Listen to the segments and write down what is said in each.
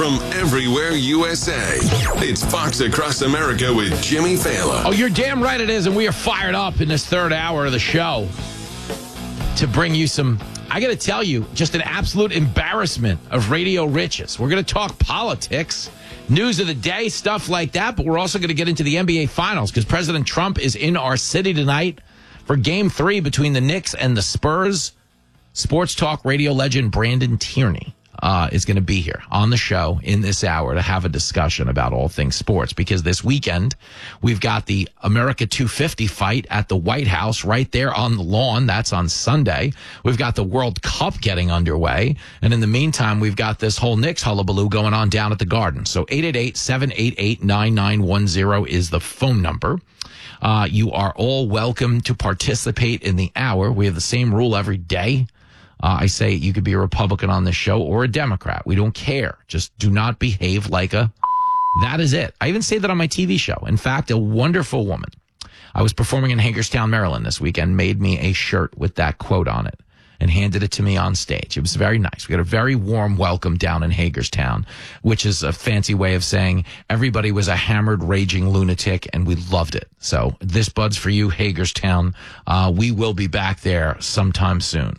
from everywhere USA. It's Fox Across America with Jimmy Fallon. Oh, you're damn right it is, and we are fired up in this third hour of the show to bring you some, I got to tell you, just an absolute embarrassment of radio riches. We're going to talk politics, news of the day, stuff like that, but we're also going to get into the NBA Finals because President Trump is in our city tonight for Game 3 between the Knicks and the Spurs. Sports talk radio legend Brandon Tierney is going to be here on the show in this hour to have a discussion about all things sports, because this weekend we've got the America 250 fight at the White House right there on the lawn. That's on Sunday. We've got the World Cup getting underway. And in the meantime, we've got this whole Knicks hullabaloo going on down at the Garden. So 888-788-9910 is the phone number. You are all welcome to participate in the hour. We have the same rule every day. I say you could be a Republican on this show or a Democrat. We don't care. Just do not behave like a... That is it. I even say that on my TV show. In fact, a wonderful woman, I was performing in Hagerstown, Maryland this weekend, made me a shirt with that quote on it and handed it to me on stage. It was very nice. We got a very warm welcome down in Hagerstown, which is a fancy way of saying everybody was a hammered, raging lunatic, and we loved it. So this bud's for you, Hagerstown. We will be back there sometime soon.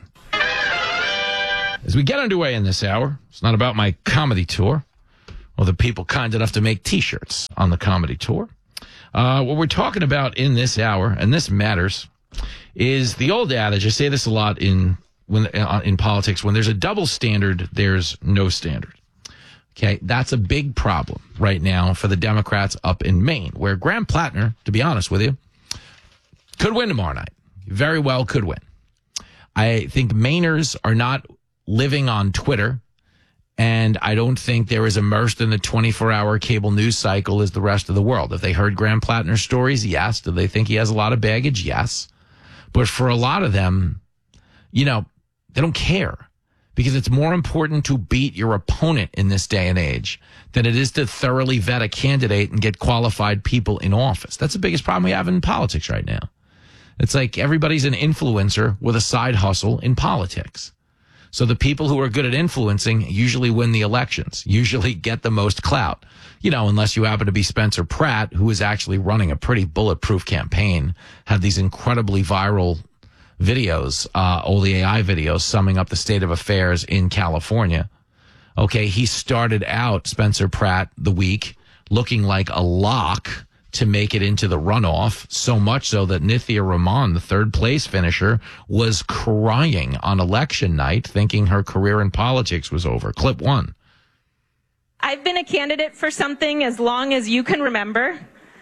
As we get underway in this hour, it's not about my comedy tour, or the people kind enough to make T-shirts on the comedy tour. What we're talking about in this hour, and this matters, is the old adage. I say this a lot in politics. When there's a double standard, there's no standard. Okay, that's a big problem right now for the Democrats up in Maine, where Graham Plattner, to be honest with you, could win tomorrow night. Very well could win. I think Mainers are not living on Twitter, and I don't think they're as immersed in the 24-hour cable news cycle as the rest of the world. If they heard Graham Plattner's stories, yes. Do they think he has a lot of baggage? Yes. But for a lot of them, you know, they don't care, because it's more important to beat your opponent in this day and age than it is to thoroughly vet a candidate and get qualified people in office. That's the biggest problem we have in politics right now. It's like everybody's an influencer with a side hustle in politics. So the people who are good at influencing usually win the elections, usually get the most clout. You know, unless you happen to be Spencer Pratt, who is actually running a pretty bulletproof campaign, had these incredibly viral videos, all the AI videos summing up the state of affairs in California. Okay, he started out, Spencer Pratt, the week looking like a lock to make it into the runoff, so much so that Nithya Raman, the third place finisher, was crying on election night, thinking her career in politics was over. Clip 1. I've been a candidate for something as long as you can remember,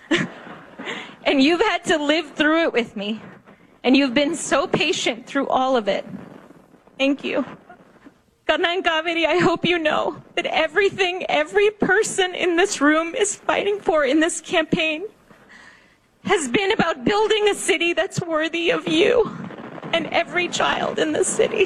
and you've had to live through it with me, and you've been so patient through all of it. Thank you. Kannan Kaveri, I hope you know that everything every person in this room is fighting for in this campaign has been about building a city that's worthy of you and every child in the city.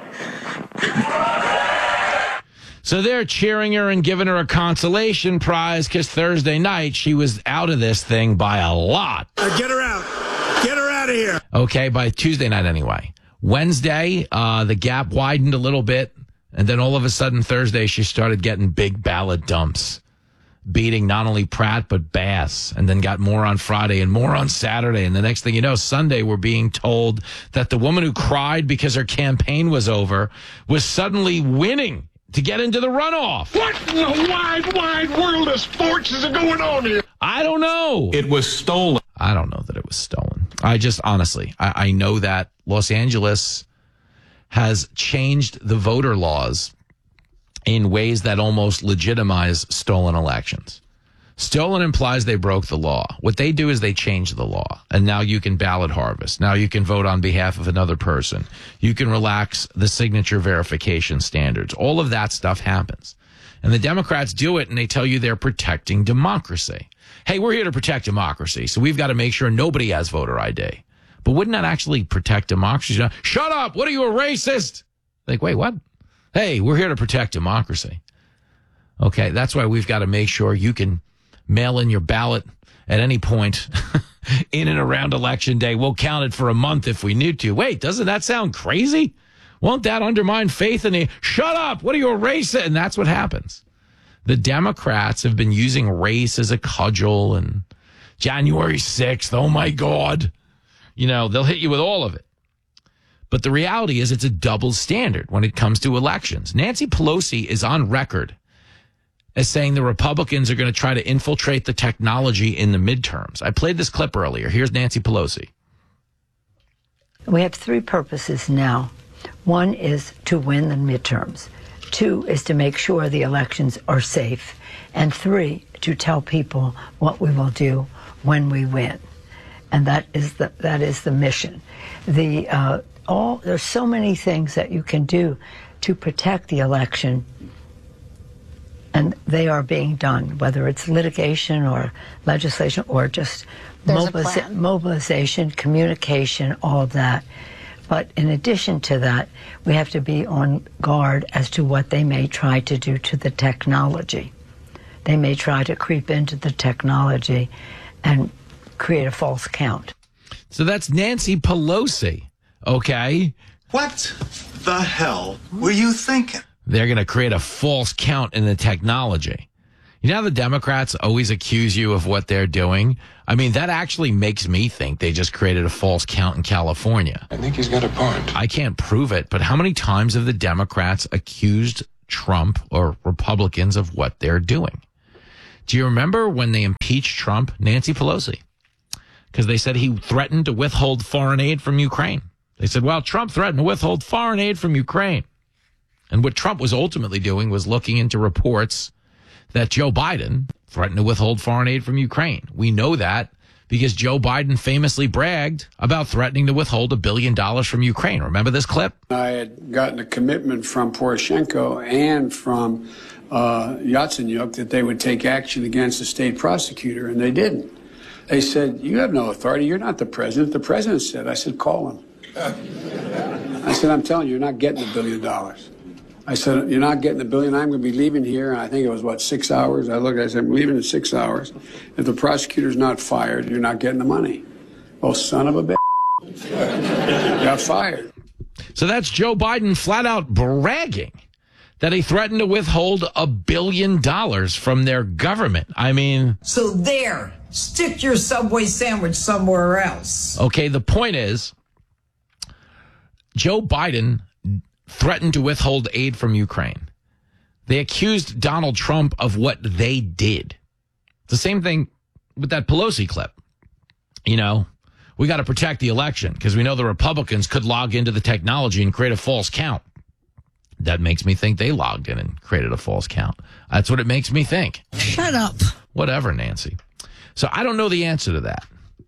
So they're cheering her and giving her a consolation prize because Thursday night she was out of this thing by a lot. Get her out. Get her out of here. Okay, by Tuesday night anyway. Wednesday, the gap widened a little bit. And then all of a sudden, Thursday, she started getting big ballot dumps, beating not only Pratt, but Bass, and then got more on Friday and more on Saturday. And the next thing you know, Sunday, we're being told that the woman who cried because her campaign was over was suddenly winning to get into the runoff. What in the wide world of sports is going on here? I don't know. It was stolen. I don't know that it was stolen. I just, honestly, I know that Los Angeles has changed the voter laws in ways that almost legitimize stolen elections. Stolen implies they broke the law. What they do is they change the law. And now you can ballot harvest. Now you can vote on behalf of another person. You can relax the signature verification standards. All of that stuff happens. And the Democrats do it, and they tell you they're protecting democracy. Hey, we're here to protect democracy, so we've got to make sure nobody has voter ID. But wouldn't that actually protect democracy? Shut up! What are you, a racist? Like, wait, what? Hey, we're here to protect democracy. Okay, that's why we've got to make sure you can mail in your ballot at any point in and around Election Day. We'll count it for a month if we need to. Wait, doesn't that sound crazy? Won't that undermine faith in the... Shut up! What are you, a racist? And that's what happens. The Democrats have been using race as a cudgel, and January 6th, oh my God. You know, they'll hit you with all of it. But the reality is it's a double standard when it comes to elections. Nancy Pelosi is on record as saying the Republicans are going to try to infiltrate the technology in the midterms. I played this clip earlier. Here's Nancy Pelosi. We have three purposes now. One is to win the midterms. Two is to make sure the elections are safe. And three, to tell people what we will do when we win. And that is the mission. There's so many things that you can do to protect the election, and they are being done, whether it's litigation or legislation or just mobilization, communication, all of that. But in addition to that, we have to be on guard as to what they may try to do to the technology. They may try to creep into the technology and create a false count. So that's Nancy Pelosi, okay? What the hell were you thinking? They're going to create a false count in the technology. You know how the Democrats always accuse you of what they're doing? I mean, that actually makes me think they just created a false count in California. I think he's got a point. I can't prove it, but how many times have the Democrats accused Trump or Republicans of what they're doing? Do you remember when they impeached Trump, Nancy Pelosi? Because they said he threatened to withhold foreign aid from Ukraine. They said, well, Trump threatened to withhold foreign aid from Ukraine. And what Trump was ultimately doing was looking into reports that Joe Biden threatened to withhold foreign aid from Ukraine. We know that because Joe Biden famously bragged about threatening to withhold $1 billion from Ukraine. Remember this clip? I had gotten a commitment from Poroshenko and from Yatsenyuk that they would take action against the state prosecutor, and they didn't. They said, you have no authority. You're not the president. The president said. I said, call him. I said, I'm telling you, you're not getting $1 billion. I said, you're not getting $1 billion. I'm going to be leaving here. And I think it was, 6 hours? I said, I'm leaving in 6 hours. If the prosecutor's not fired, you're not getting the money. Oh, son of a bitch. Got fired. So that's Joe Biden flat out bragging that he threatened to withhold $1 billion from their government. I mean... So there, stick your Subway sandwich somewhere else. Okay, the point is, Joe Biden threatened to withhold aid from Ukraine. They accused Donald Trump of what they did. The same thing with that Pelosi clip. You know, we got to protect the election because we know the Republicans could log into the technology and create a false count. That makes me think they logged in and created a false count. That's what it makes me think. Shut up. Whatever, Nancy. So I don't know the answer to that.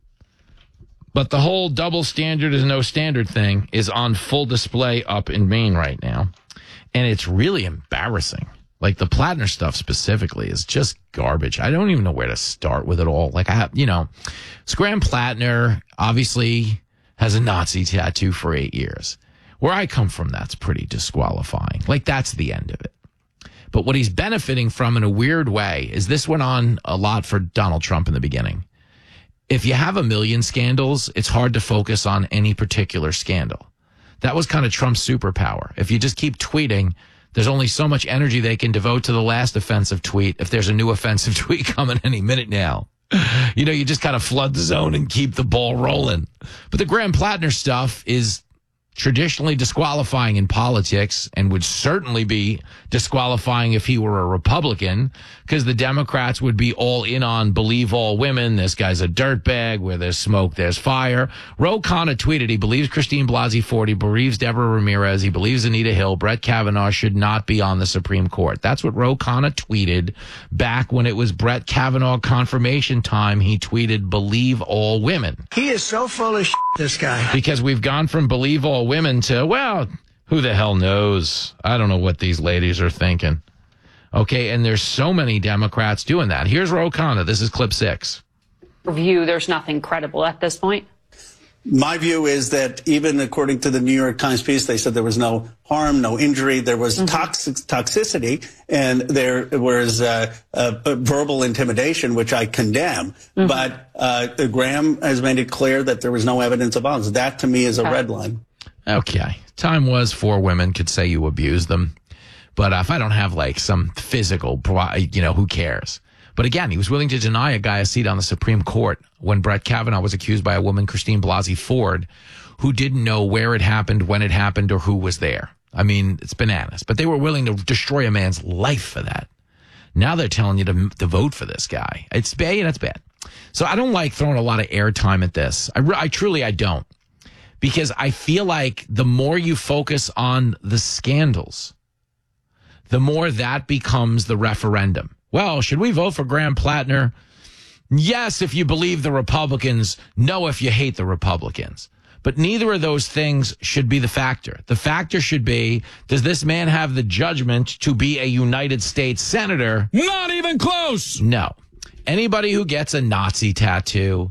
But the whole double standard is no standard thing is on full display up in Maine right now. And it's really embarrassing. Like the Plattner stuff specifically is just garbage. I don't even know where to start with it all. Like Scram Plattner obviously has a Nazi tattoo for 8 years. Where I come from, that's pretty disqualifying. Like that's the end of it. But what he's benefiting from in a weird way is this went on a lot for Donald Trump in the beginning. If you have a million scandals, it's hard to focus on any particular scandal. That was kind of Trump's superpower. If you just keep tweeting, there's only so much energy they can devote to the last offensive tweet if there's a new offensive tweet coming any minute now. You know, you just kind of flood the zone and keep the ball rolling. But the Graham Plattner stuff is traditionally disqualifying in politics and would certainly be disqualifying if he were a Republican because the Democrats would be all in on believe all women. This guy's a dirtbag. Where there's smoke, there's fire. Ro Khanna tweeted he believes Christine Blasey Ford, he believes Deborah Ramirez, he believes Anita Hill, Brett Kavanaugh should not be on the Supreme Court. That's what Ro Khanna tweeted back when it was Brett Kavanaugh confirmation time. He tweeted believe all women. He is so full of shit, this guy. Because we've gone from believe all women to, well, who the hell knows? I don't know what these ladies are thinking. Okay, and there's so many Democrats doing that. Here's Ro Khanna. This is clip 6. View, there's nothing credible at this point. My view is that even according to the New York Times piece, they said there was no harm, no injury. There was toxicity, and there was verbal intimidation, which I condemn. But Graham has made it clear that there was no evidence of violence. That, to me, is a red line. Okay. Time was 4 women could say you abused them. But if I don't have like some physical, who cares? But again, he was willing to deny a guy a seat on the Supreme Court when Brett Kavanaugh was accused by a woman, Christine Blasey Ford, who didn't know where it happened, when it happened, or who was there. I mean, it's bananas. But they were willing to destroy a man's life for that. Now they're telling you to vote for this guy. It's bad. That's bad. So I don't like throwing a lot of airtime at this. I truly don't. Because I feel like the more you focus on the scandals, the more that becomes the referendum. Well, should we vote for Graham Plattner? Yes, if you believe the Republicans. No, if you hate the Republicans. But neither of those things should be the factor. The factor should be, does this man have the judgment to be a United States senator? Not even close. No. Anybody who gets a Nazi tattoo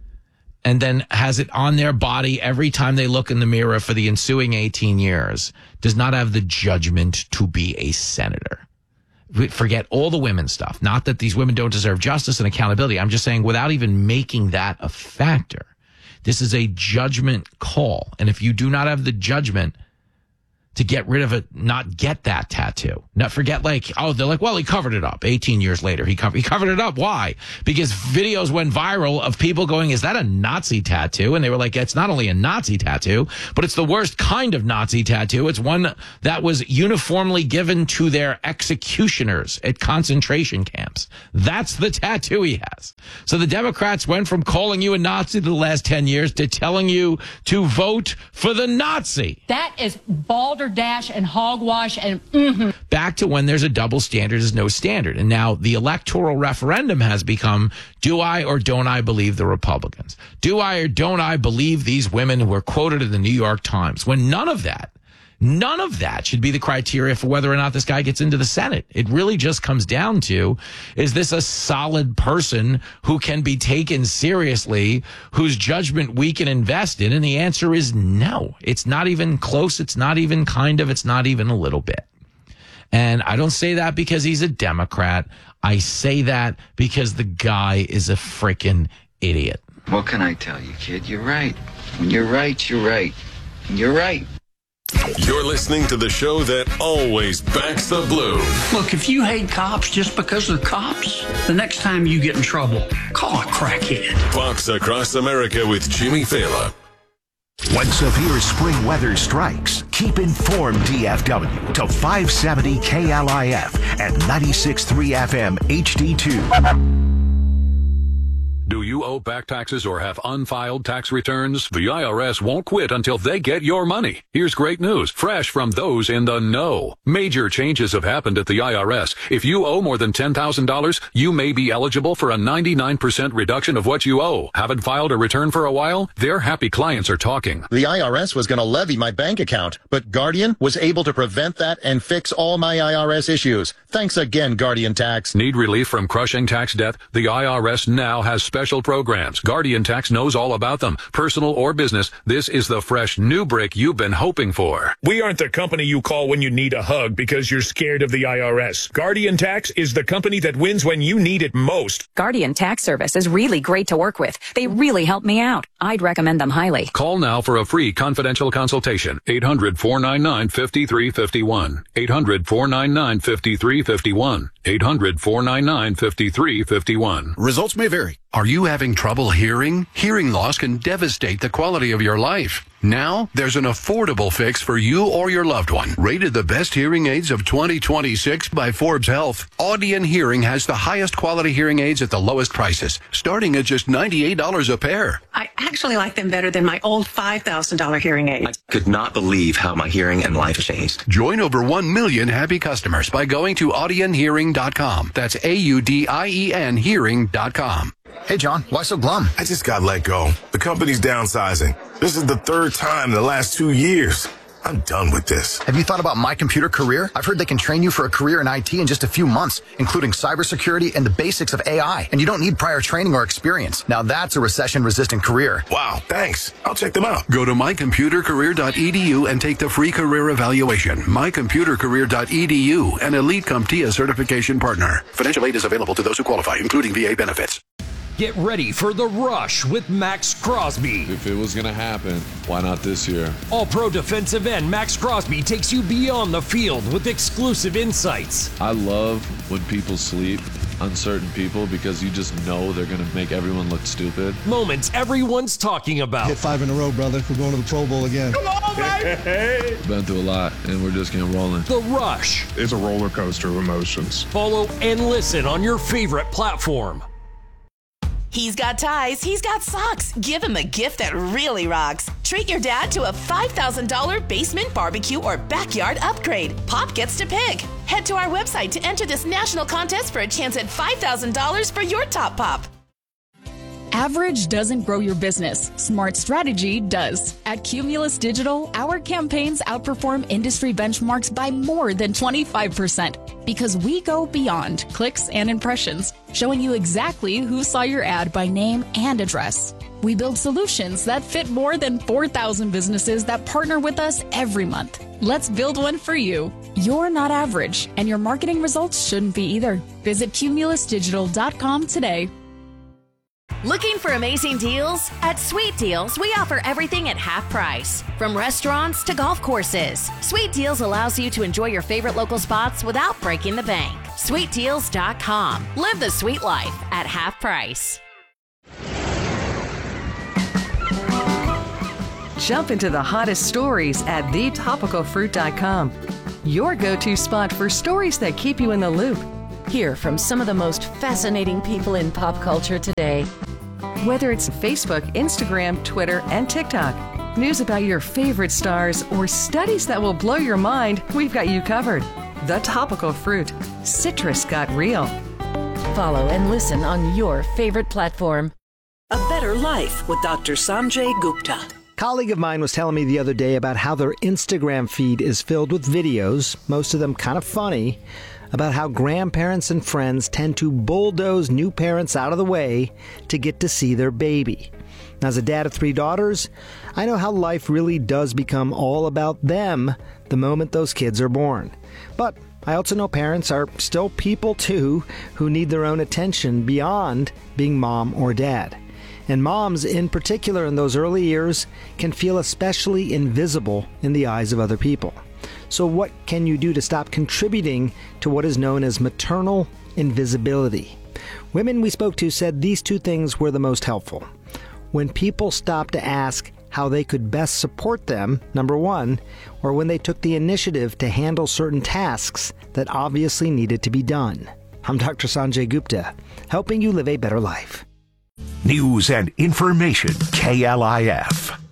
and then has it on their body every time they look in the mirror for the ensuing 18 years does not have the judgment to be a senator. Forget all the women stuff. Not that these women don't deserve justice and accountability. I'm just saying without even making that a factor. This is a judgment call. And if you do not have the judgment to get rid of it, not get that tattoo. Not forget they're like, well, he covered it up. 18 years later, he covered it up. Why? Because videos went viral of people going, is that a Nazi tattoo? And they were like, it's not only a Nazi tattoo, but it's the worst kind of Nazi tattoo. It's one that was uniformly given to their executioners at concentration camps. That's the tattoo he has. So the Democrats went from calling you a Nazi the last 10 years to telling you to vote for the Nazi. That is balderdash and hogwash and Back to when there's a double standard is no standard. And now the electoral referendum has become, do I or don't I believe the Republicans? Do I or don't I believe these women who were quoted in the New York Times? When none of that should be the criteria for whether or not this guy gets into the Senate. It really just comes down to, is this a solid person who can be taken seriously, whose judgment we can invest in? And the answer is no. It's not even close. It's not even kind of. It's not even a little bit. And I don't say that because he's a Democrat. I say that because the guy is a freaking idiot. What can I tell you, kid? You're right. When you're right, you're right. And you're right. You're listening to the show that always backs the blue. Look, if you hate cops just because they're cops, the next time you get in trouble, call a crackhead. Fox Across America with Jimmy Fallon. When severe spring weather strikes, keep informed DFW to 570 KLIF and 96.3 FM HD2. Do you owe back taxes or have unfiled tax returns? The IRS won't quit until they get your money. Here's great news, fresh from those in the know. Major changes have happened at the IRS. If you owe more than $10,000, you may be eligible for a 99% reduction of what you owe. Haven't filed a return for a while? Their happy clients are talking. The IRS was going to levy my bank account, but Guardian was able to prevent that and fix all my IRS issues. Thanks again, Guardian Tax. Need relief from crushing tax debt? The IRS now has special programs. Guardian Tax knows all about them. Personal or business, this is the fresh new break you've been hoping for. We aren't the company you call when you need a hug because you're scared of the IRS. Guardian Tax is the company that wins when you need it most. Guardian Tax Service is really great to work with. They really help me out. I'd recommend them highly. Call now for a free confidential consultation. 800-499-5351. 800-499-5351. 800-499-5351. Results may vary. Are you having trouble hearing? Hearing loss can devastate the quality of your life. Now, there's an affordable fix for you or your loved one. Rated the best hearing aids of 2026 by Forbes Health, Audion Hearing has the highest quality hearing aids at the lowest prices, starting at just $98 a pair. I actually like them better than my old $5,000 hearing aid. I could not believe how my hearing and life changed. Join over 1 million happy customers by going to audionhearing.com. That's AUDIEN hearing.com. Hey, John, why so glum? I just got let go. The company's downsizing. This is the third time in the last 2 years. I'm done with this. Have you thought about My Computer Career? I've heard they can train you for a career in IT in just a few months, including cybersecurity and the basics of AI. And you don't need prior training or experience. Now that's a recession-resistant career. Wow, thanks. I'll check them out. Go to mycomputercareer.edu and take the free career evaluation. mycomputercareer.edu, an Elite CompTIA certification partner. Financial aid is available to those who qualify, including VA benefits. Get ready for The Rush with Max Crosby. If it was going to happen, why not this year? All-Pro defensive end Max Crosby takes you beyond the field with exclusive insights. I love when people sleep on certain people because you just know they're going to make everyone look stupid. Moments everyone's talking about. Hit 5 in a row, brother. We're going to the Pro Bowl again. Come on, baby! Been through a lot, and we're just getting rolling. The Rush. It's a roller coaster of emotions. Follow and listen on your favorite platform. He's got ties, he's got socks. Give him a gift that really rocks. Treat your dad to a $5,000 basement barbecue or backyard upgrade. Pop gets to pick. Head to our website to enter this national contest for a chance at $5,000 for your top pop. Average doesn't grow your business. Smart strategy does. At Cumulus Digital, our campaigns outperform industry benchmarks by more than 25% because we go beyond clicks and impressions, showing you exactly who saw your ad by name and address. We build solutions that fit more than 4,000 businesses that partner with us every month. Let's build one for you. You're not average, and your marketing results shouldn't be either. Visit cumulusdigital.com today. Looking for amazing deals? At Sweet Deals, we offer everything at half price. From restaurants to golf courses, Sweet Deals allows you to enjoy your favorite local spots without breaking the bank. SweetDeals.com. Live the sweet life at half price. Jump into the hottest stories at thetopicalfruit.com. Your go-to spot for stories that keep you in the loop. Hear from some of the most fascinating people in pop culture today. Whether it's Facebook, Instagram, Twitter, and TikTok, news about your favorite stars, or studies that will blow your mind, we've got you covered. The Topical Fruit. Citrus got real. Follow and listen on your favorite platform. A Better Life with Dr. Sanjay Gupta. A colleague of mine was telling me the other day about how their Instagram feed is filled with videos, most of them kind of funny, about how grandparents and friends tend to bulldoze new parents out of the way to get to see their baby. As a dad of 3 daughters, I know how life really does become all about them the moment those kids are born. But I also know parents are still people too who need their own attention beyond being mom or dad. And moms, in particular in those early years, can feel especially invisible in the eyes of other people. So what can you do to stop contributing to what is known as maternal invisibility? Women we spoke to said these 2 things were the most helpful. When people stopped to ask how they could best support them, number 1, or when they took the initiative to handle certain tasks that obviously needed to be done. I'm Dr. Sanjay Gupta, helping you live a better life. News and information, KLIF.